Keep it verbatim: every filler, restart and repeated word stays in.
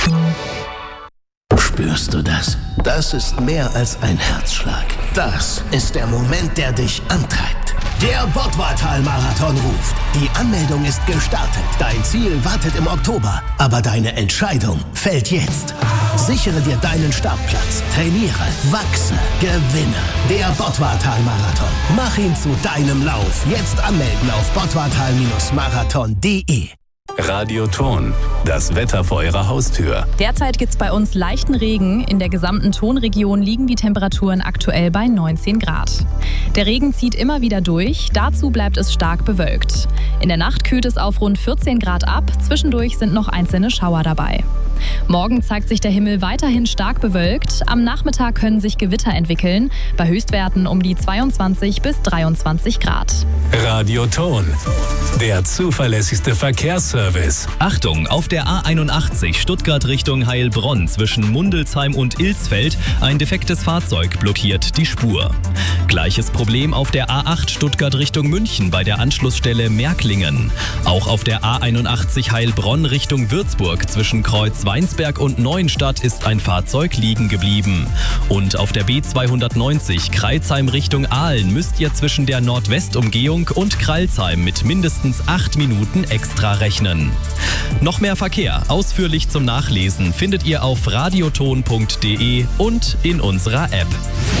Spürst du das? Das ist mehr als ein Herzschlag. Das ist der Moment, der dich antreibt. Der Bottwartal-Marathon ruft. Die Anmeldung ist gestartet. Dein Ziel wartet im Oktober. Aber deine Entscheidung fällt jetzt. Sichere dir deinen Startplatz. Trainiere, wachse, gewinne. Der Bottwartal-Marathon. Mach ihn zu deinem Lauf. Jetzt anmelden auf bottwartal marathon punkt de. Radioton, das Wetter vor Ihrer Haustür. Derzeit gibt es bei uns leichten Regen. In der gesamten Tonregion liegen die Temperaturen aktuell bei neunzehn Grad. Der Regen zieht immer wieder durch, dazu bleibt es stark bewölkt. In der Nacht kühlt es auf rund vierzehn Grad ab, zwischendurch sind noch einzelne Schauer dabei. Morgen zeigt sich der Himmel weiterhin stark bewölkt. Am Nachmittag können sich Gewitter entwickeln, bei Höchstwerten um die zweiundzwanzig bis dreiundzwanzig Grad. Radioton, der zuverlässigste Verkehrsservice. Achtung, auf der A einundachtzig Stuttgart Richtung Heilbronn zwischen Mundelsheim und Ilsfeld ein defektes Fahrzeug blockiert die Spur. Gleiches Problem auf der A acht Stuttgart Richtung München bei der Anschlussstelle Märklingen. Auch auf der A einundachtzig Heilbronn Richtung Würzburg zwischen Kreuz Weinsberg und Neuenstadt ist ein Fahrzeug liegen geblieben. Und auf der B zweihundertneunzig Crailsheim Richtung Aalen müsst ihr zwischen der Nordwestumgehung und Crailsheim mit mindestens acht Minuten extra rechnen. Noch mehr Verkehr, ausführlich zum Nachlesen, findet ihr auf radioton punkt de und in unserer App.